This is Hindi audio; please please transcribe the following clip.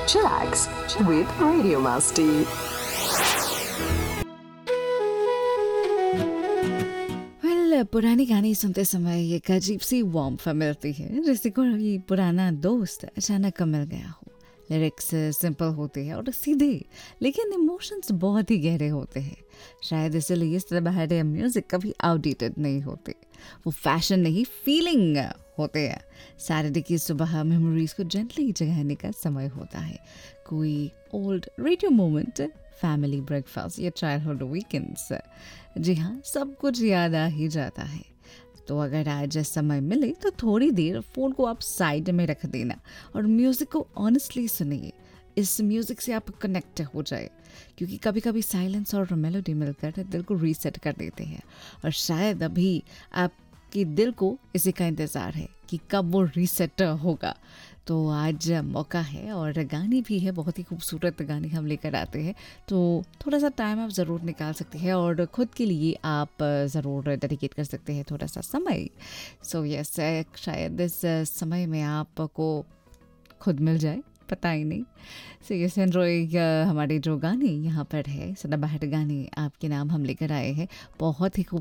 Chillax with Radio Masti. पुरानी गाने सुनते समय एक अजीब सी वार्मथ मिलती है, जैसे कोई पुराना दोस्त अचानक मिल गया हो। लिरिक्स सिंपल होते हैं और सीधे, लेकिन इमोशंस बहुत ही गहरे होते हैं। शायद इसलिए इस तरह के म्यूजिक कभी आउटडेटेड नहीं होते। वो फैशन नहीं, फीलिंग होते हैं। सैटरडे की सुबह मेमोरीज को जेंटली जगाने का समय होता है। कोई old radio moment, family breakfast या चाइल्डहुड वीकेंड्स, जी हाँ, सब कुछ याद आ ही जाता है। तो अगर आज समय मिले तो थोड़ी देर फ़ोन को आप साइड में रख देना और म्यूज़िक को ऑनेस्टली सुनिए। इस म्यूज़िक से आप कनेक्ट हो जाए, क्योंकि कभी कभी साइलेंस और मेलोडी मिलकर दिल को रीसेट कर देते हैं। और शायद अभी आपके दिल को इसी का इंतज़ार है कि कब वो रीसेट होगा। तो आज मौका है और गाने भी है, बहुत ही खूबसूरत गाने हम लेकर आते हैं। तो थोड़ा सा टाइम आप ज़रूर निकाल सकते हैं और ख़ुद के लिए आप ज़रूर डेडिकेट कर सकते हैं थोड़ा सा समय। सो यस, शायद इस समय में आपको खुद मिल जाए, पता ही नहीं। सो यस, एंजॉय हमारे जो गाने यहाँ पर है, सदाबहार गाने आपके नाम हम लेकर आए हैं। बहुत ही खूब